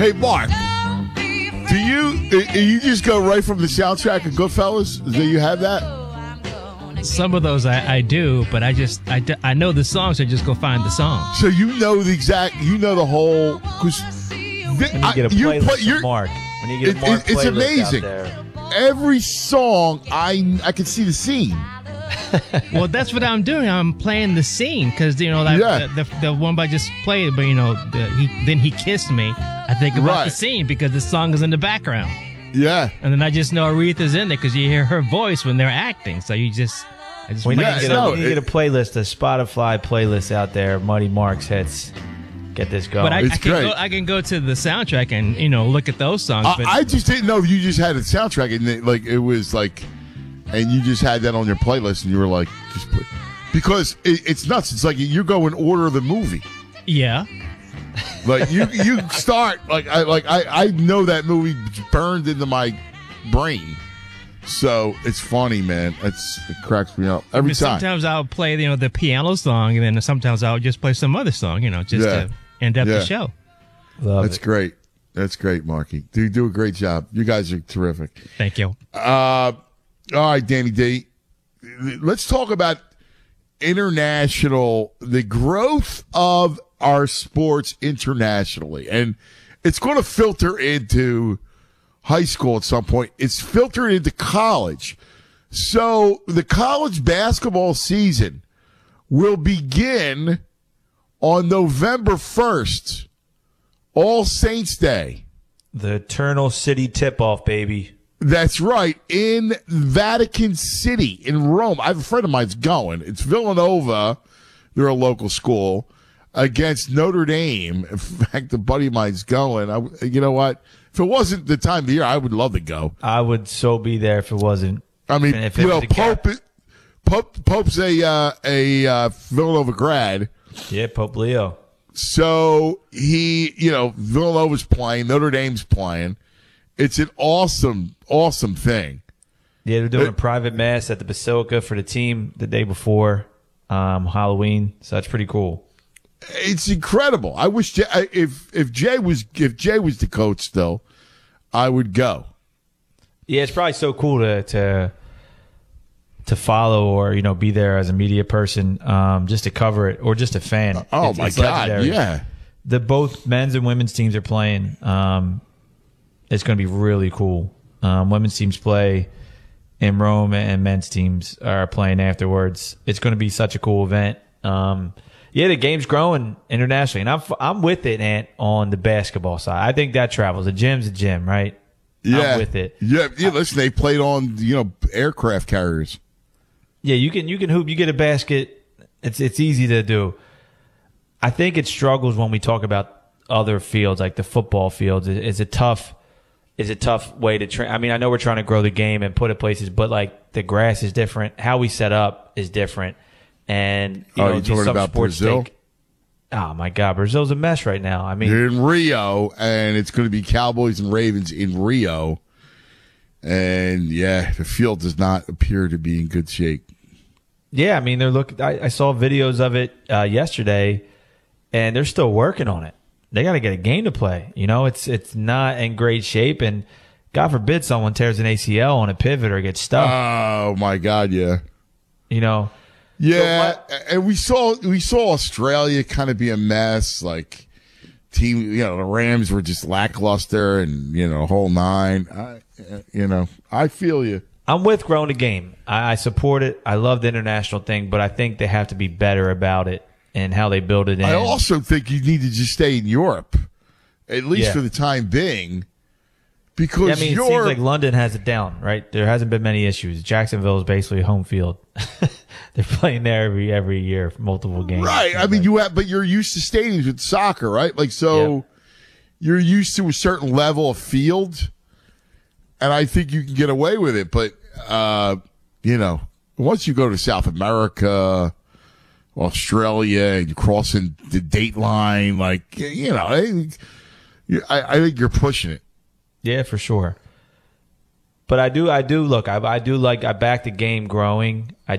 Hey, Mark, do you just go right from the soundtrack of Goodfellas? Do you have that? Some of those I do, but I know the songs. I just go find the song. So you know the whole. When you get a playlist from Mark. When you get a Mark it's playlist amazing. out there. Every song, I can see the scene. Well, that's what I'm doing. I'm playing the scene because the one I just played, but then he kissed me. I think about the scene because the song is in the background. Yeah, and then I just know Aretha's in there because you hear her voice when they're acting. So you get a playlist, a Spotify playlist out there. Muddy Mark's hits. Get this going. But I can go to the soundtrack and look at those songs. But I just didn't know if you just had a soundtrack and it was like, and you just had that on your playlist and you were like, because it's nuts. It's like you go in order of the movie. Yeah. Like you start I know that movie burned into my brain. So it's funny, man. It cracks me up every time. Sometimes I'll play the piano song, and then sometimes I'll just play some other song, to end up the show. That's great. That's great, Marky. You do a great job. You guys are terrific. Thank you. All right, Danny D. Let's talk about the growth of our sports internationally, and it's going to filter into high school at some point. It's filtered into college. So the college basketball season will begin on November 1st, All Saints Day. The Eternal City tip-off, baby. That's right, in Vatican City in Rome. I have a friend of mine's going. It's Villanova. They're a local school against Notre Dame. In fact, a buddy of mine's going. You know what? If it wasn't the time of the year, I would love to go. I would so be there if it wasn't. I mean, Pope's a Villanova grad. Yeah, Pope Leo. So Villanova's playing, Notre Dame's playing. It's an awesome, awesome thing. Yeah, they're doing a private mass at the Basilica for the team the day before Halloween. So that's pretty cool. It's incredible. I wish if Jay was the coach still, I would go. Yeah, it's probably so cool to follow or be there as a media person, just to cover it or just a fan. My God, legendary. Yeah. The both men's and women's teams are playing. It's going to be really cool. Women's teams play in Rome and men's teams are playing afterwards. It's going to be such a cool event. Yeah, the game's growing internationally, and I'm with it, Ant, on the basketball side. I think that travels. A gym's a gym, right? Yeah, I'm with it. Yeah. Listen, they played on aircraft carriers. Yeah, you can hoop. You get a basket. It's easy to do. I think it struggles when we talk about other fields like the football fields. It's a tough way to train. I mean, I know we're trying to grow the game and put it places, but like the grass is different. How we set up is different. And you're talking about Brazil? Oh my God, Brazil's a mess right now. I mean, they're in Rio, and it's going to be Cowboys and Ravens in Rio. And yeah, the field does not appear to be in good shape. Yeah, I mean, they're looking. I saw videos of it yesterday, and they're still working on it. They got to get a game to play. It's not in great shape, and God forbid someone tears an ACL on a pivot or gets stuck. Oh my God, yeah. Yeah, and we saw Australia kind of be a mess. Like team, the Rams were just lackluster, and whole nine. I feel you. I'm with growing the game. I support it. I love the international thing, but I think they have to be better about it and how they build it in. I also think you need to just stay in Europe, at least for the time being. Because it seems like London has it down, right? There hasn't been many issues. Jacksonville is basically home field. They're playing there every year for multiple games. Right. I mean, but you're used to stadiums with soccer, right? Like, so you're used to a certain level of field, and I think you can get away with it. But, once you go to South America, Australia, and you cross in the date line, like, I think you're pushing it. Yeah, for sure. But I do look. I back the game growing.